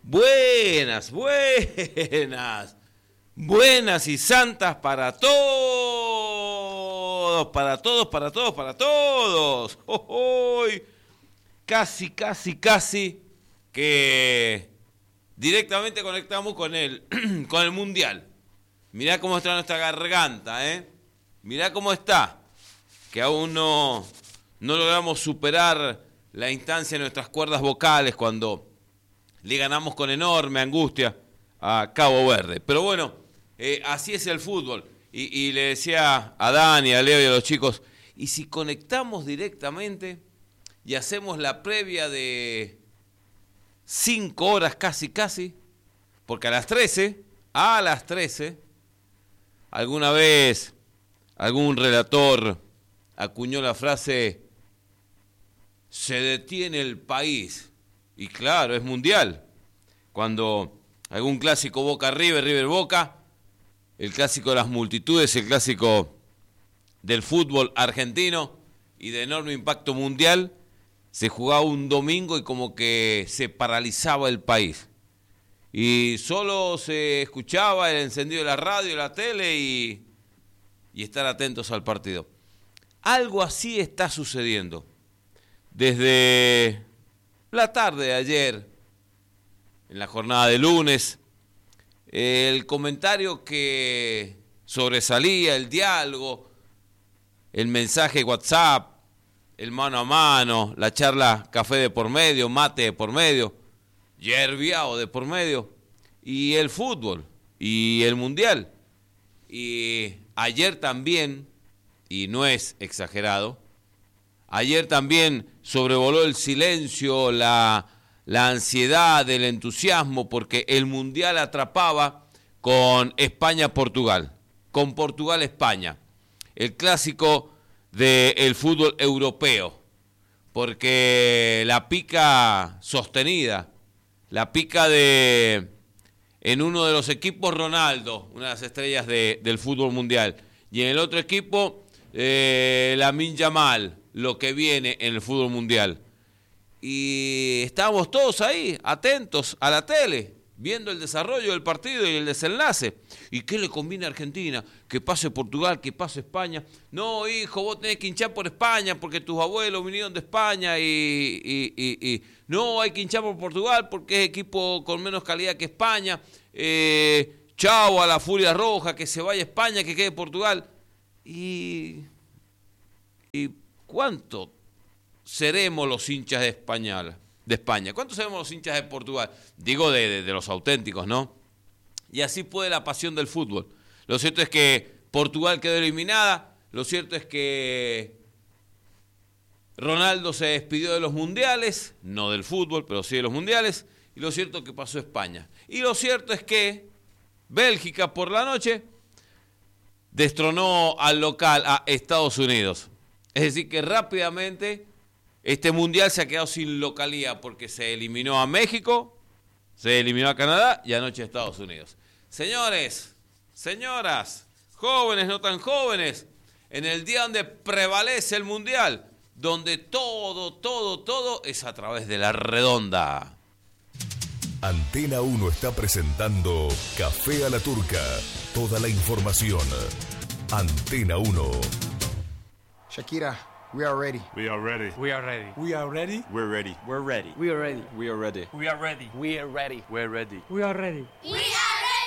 Buenas, buenas. Buenas y santas para todos. Para todos, para todos, para todos. ¡Hoy! Casi que directamente conectamos con el Mundial. Mirá cómo está nuestra garganta, ¿eh? Mirá cómo está. Que aún no logramos superar la instancia de nuestras cuerdas vocales cuando le ganamos con enorme angustia a Cabo Verde. Pero bueno, así es el fútbol. Y le decía a Dani, a Leo y a los chicos, ¿y si conectamos directamente y hacemos la previa de 5 horas casi? Porque a las 13, alguna vez algún relator acuñó la frase, se detiene el país. Y claro, es mundial. Cuando algún clásico Boca-River, River-Boca, el clásico de las multitudes, el clásico del fútbol argentino y de enorme impacto mundial, se jugaba un domingo y como que se paralizaba el país. Y solo se escuchaba el encendido de la radio, de la tele y estar atentos al partido. Algo así está sucediendo. Desde la tarde de ayer, en la jornada de lunes, el comentario que sobresalía, el diálogo, el mensaje WhatsApp, el mano a mano, la charla café de por medio, mate de por medio, yerbiao de por medio, y el fútbol, y el mundial. Y ayer también, y no es exagerado, ayer también sobrevoló el silencio, la ansiedad, el entusiasmo, porque el Mundial atrapaba con España-Portugal, con Portugal-España, el clásico del fútbol europeo, porque la pica sostenida, la pica en uno de los equipos Ronaldo, una de las estrellas del fútbol mundial, y en el otro equipo Lamine Yamal, lo que viene en el fútbol mundial. Y estábamos todos ahí, atentos a la tele, viendo el desarrollo del partido y el desenlace. ¿Y qué le conviene a Argentina? Que pase Portugal, que pase España. No, hijo, vos tenés que hinchar por España porque tus abuelos vinieron de España y no, hay que hinchar por Portugal porque es equipo con menos calidad que España. Chao a la Furia Roja, que se vaya a España, que quede Portugal. ¿Y cuánto seremos los hinchas de España? ¿Cuántos seremos los hinchas de Portugal? Digo de los auténticos, ¿no? Y así fue la pasión del fútbol. Lo cierto es que Portugal quedó eliminada. Lo cierto es que Ronaldo se despidió de los mundiales, no del fútbol, pero sí de los mundiales. Y lo cierto es que pasó España. Y lo cierto es que Bélgica por la noche destronó al local, a Estados Unidos. Es decir, que rápidamente este mundial se ha quedado sin localía porque se eliminó a México, se eliminó a Canadá y anoche a Estados Unidos. Señores, señoras, jóvenes, no tan jóvenes, en el día donde prevalece el mundial, donde todo es a través de la redonda. Antena 1 está presentando Café a la Turca. Toda la información. Antena 1. Shakira, we are ready. We are ready. We are ready. We are ready. We're ready. We're ready. We are ready. We are ready. We are ready. We are ready. We are ready. We're ready. We